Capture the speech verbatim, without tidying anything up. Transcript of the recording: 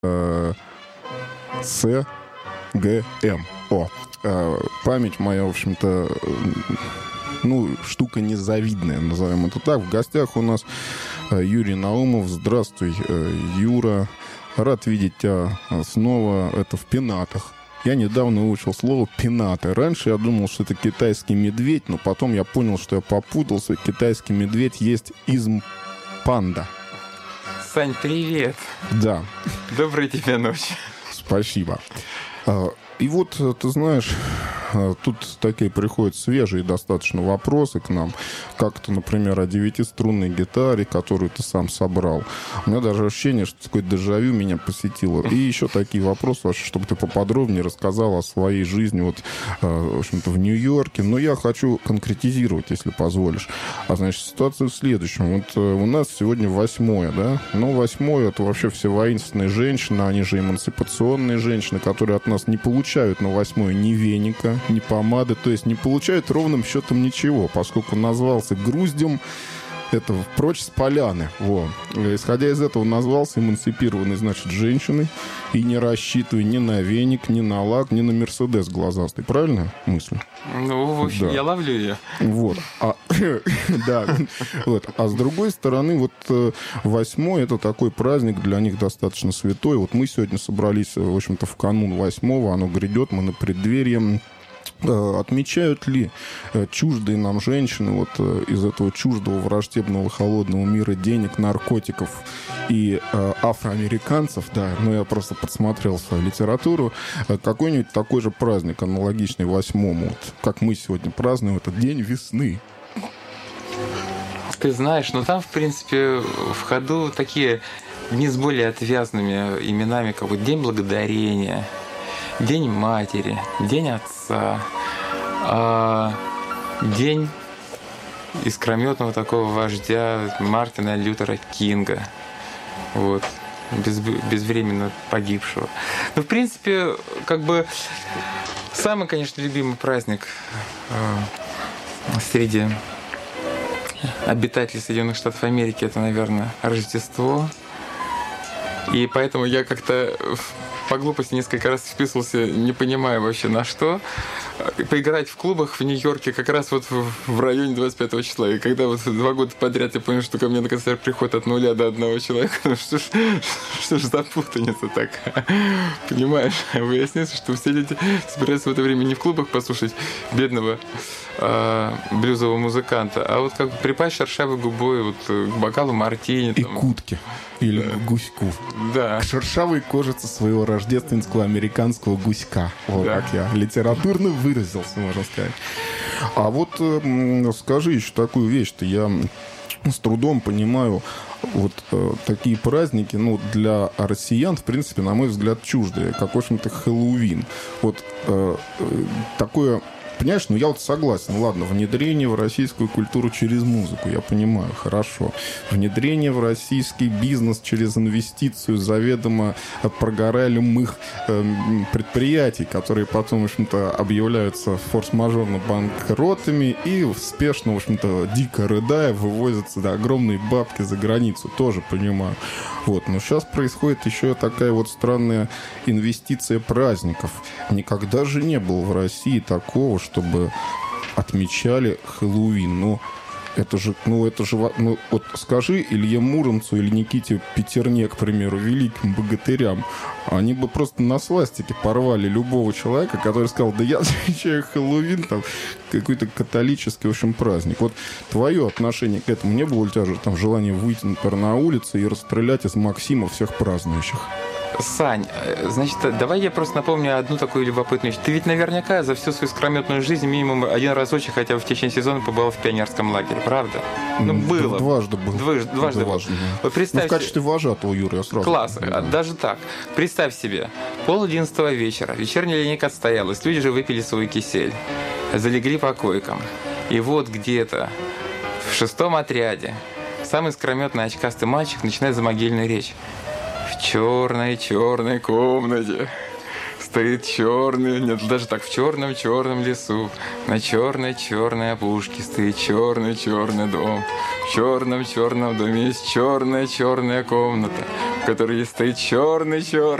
э, С Г М. О, э, память моя, в общем-то, ну, штука незавидная, назовем это так. В гостях у нас Юрий Наумов. Здравствуй, Юра. Рад видеть тебя снова. Это в пенатах. Я недавно выучил слово «пенаты». Раньше я думал, что это китайский медведь, но потом я понял, что я попутался. Китайский медведь есть изм панда. Сань, привет. Да. Доброй тебе ночи. Спасибо. И вот, ты знаешь, тут такие приходят свежие достаточно вопросы к нам. Как это, например, о девятиструнной гитаре, которую ты сам собрал. У меня даже ощущение, что такое дежавю меня посетило. И еще такие вопросы, чтобы ты поподробнее рассказал о своей жизни вот, в общем-то, в Нью-Йорке. Но я хочу конкретизировать, если позволишь. А значит, ситуация в следующем. Вот у нас сегодня восьмое, да? Ну, восьмое — это вообще все воинственные женщины, они же эмансипационные женщины, которые от нас не получают на восьмое ни веника, ни помады, то есть не получают ровным счетом ничего, поскольку назвался груздем, это прочь с поляны. Во. Исходя из этого, назвался эмансипированной, значит, женщиной, и не рассчитывая ни на веник, ни на лак, ни на Мерседес глазастый. Правильно мысль? Ну, в общем, да. Я ловлю ее. Вот. А, да. Вот. А с другой стороны, вот восьмой — это такой праздник для них достаточно святой. Вот мы сегодня собрались, в общем-то, в канун восьмого, оно грядет, мы на преддверии. Отмечают ли чуждые нам женщины вот из этого чуждого, враждебного, холодного мира денег, наркотиков и э, афроамериканцев, да, ну я просто подсмотрел свою литературу, какой-нибудь такой же праздник, аналогичный восьмому, вот, как мы сегодня празднуем этот день весны? Ты знаешь, ну там, в принципе, в ходу такие дни с более отвязными именами, как вот День Благодарения, День матери, День отца, а, День искрометного такого вождя Мартина Лютера Кинга, вот, без, безвременно погибшего. Ну, в принципе, как бы самый, конечно, любимый праздник э, среди обитателей Соединенных Штатов Америки — это, наверное, Рождество. И поэтому я как-то по глупости несколько раз вписывался, не понимая вообще на что, поиграть в клубах в Нью-Йорке как раз вот в районе двадцать пятого числа. И когда вот два года подряд я понял, что ко мне на концерт приходит от нуля до одного человека, ну что ж, что ж за путаница такая? Понимаешь? Выясняется, что все люди собираются в это время не в клубах послушать бедного а, блюзового музыканта, а вот как бы припасть шершавой губой вот к бокалу мартини. И к утке. Или да. К гуську. Да. К шершавой кожице своего рождественского американского гуська. Вот да. Как я литературно выразился, можно сказать. А вот э, скажи еще такую вещь-то. Я с трудом понимаю вот э, такие праздники, ну, для россиян, в принципе, на мой взгляд, чуждые. Как, в общем-то, Хэллоуин. Вот э, э, такое... Понимаешь, ну я вот согласен, ладно, внедрение в российскую культуру через музыку, я понимаю, хорошо. Внедрение в российский бизнес через инвестицию заведомо прогоралимых э, предприятий, которые потом, в общем-то, объявляются форс-мажорно банкротами и спешно, в общем-то, дико рыдая, вывозятся да, огромные бабки за границу, тоже понимаю. Вот, но сейчас происходит еще такая вот странная инвестиция праздников. Никогда же не было в России такого, чтобы отмечали Хэллоуин. Ну, это же, ну, это же, ну, вот скажи Илье Муромцу или Никите Петерне, к примеру, великим богатырям, они бы просто на свастике порвали любого человека, который сказал, да я отмечаю Хэллоуин, там, какой-то католический, в общем, праздник. Вот твое отношение к этому, не было у тебя же там желания выйти, например, на улицу и расстрелять из Максима всех празднующих? Сань, значит, давай я просто напомню одну такую любопытную вещь. Ты ведь наверняка за всю свою скрометную жизнь минимум один разочек, хотя бы в течение сезона, побывал в пионерском лагере, правда? Ну, было. Дважды был. Дважды, дважды, дважды был. Вот представь, ну, в качестве вожатого, Юра, я сразу... Класс, да. Даже так. Представь себе, пол одиннадцатого вечера, вечерняя линейка отстоялась, люди же выпили свой кисель, залегли по койкам. И вот где-то в шестом отряде самый скрометный очкастый мальчик начинает замогильную речь. В черной-черной комнате стоит черный, нет, даже так, в черном-черном лесу, на черной-черной опушке стоит черный-черный дом. В черном-черном доме есть черная-черная комната. который стоит черный-черный.